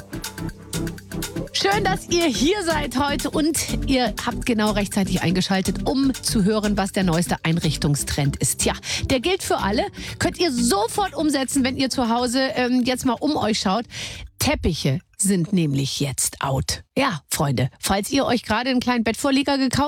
Schön, dass ihr hier seid heute und ihr habt genau rechtzeitig eingeschaltet, um zu hören, was der neueste Einrichtungstrend ist. Tja, der gilt für alle. Könnt ihr sofort umsetzen, wenn ihr zu Hause jetzt mal um euch schaut. Teppiche sind nämlich jetzt out. Ja, Freunde, falls ihr euch gerade einen kleinen Bettvorleger gekauft